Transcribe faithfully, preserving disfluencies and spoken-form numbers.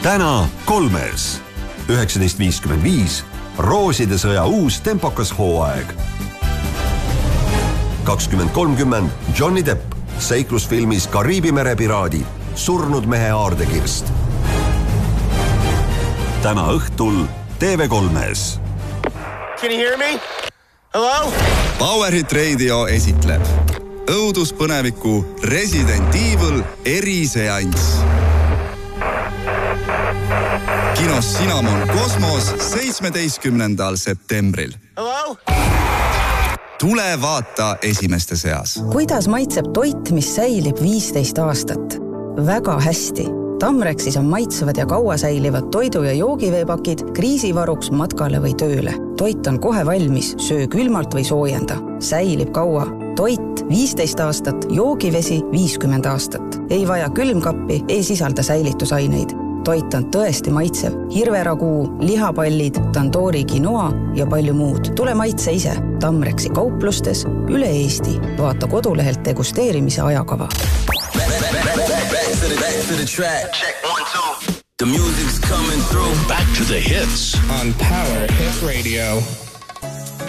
Täna kolmes. üheksateist viiskümmend viis. Rooside sõja uus tempokas hooaeg. kakskümmend kolmkümmend. Johnny Depp. Seiklusfilmis Kariibi mere piraadid. Surnud mehe aardekirst. Täna õhtul T V kolmes. Can you hear me? Hello? Powerhit Radio esitleb õuduspõneviku Resident Evil eriseanss. Kinos Cinnamon Kosmos seitsmeteistkümnendal septembril. Hello? Tule vaata esimeste seas. Kuidas maitseb toit, mis säilib viisteist aastat? Väga hästi. Tamrexis on maitsevad ja kaua säilivad toidu- ja joogiveepakid kriisivaruks matkale või tööle. Toit on kohe valmis, söö külmalt või soojenda. Säilib kaua. Toit viisteist aastat, joogivesi viiskümmend aastat. Ei vaja külmkappi, ei sisalda säilitusaineid. Toit on tõesti maitsev. Hirveraguu, lihapallid, tandoori quinoa ja palju muud. Tule maitse ise. Tamrexi kauplustes üle Eesti. Vaata kodulehelt degusteerimise ajakava. Back to the, back to the track. Check one, two. The music's coming through. Back to the hits on Power Hit Radio.